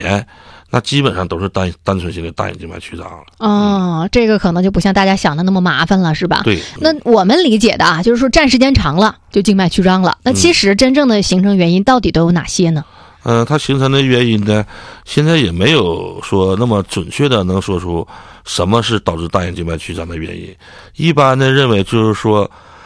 年，那基本上都是单纯性的大眼静脉曲张了。 这个可能就不像大家想的那么麻烦了，是吧？ 对。 那我们理解的啊，就是说站时间长了就静脉曲张了。那其实真正的形成原因到底都有哪些呢？ 它形成的原因呢，现在也没有说那么准确的能说出什么是导致大眼静脉曲张的原因。一般的认为就是说，